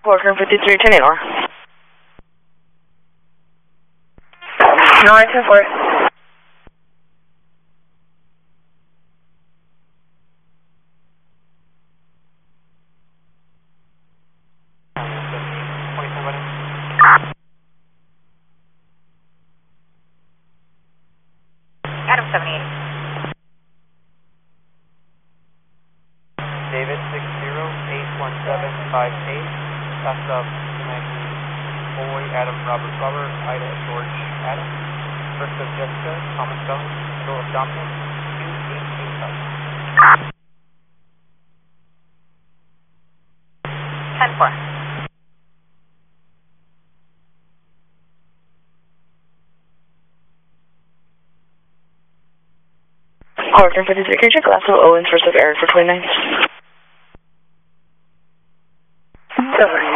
Worker 53, turn in or. 924. Adam 78. David 6081758. That's Boy Adam Robert Robert Ida George Adam. First of Jessica Thomas Spelling. Middle of Dominic 2885. 10-4. Worker 53, can you check last of Owens, first of Eric for 29? 7.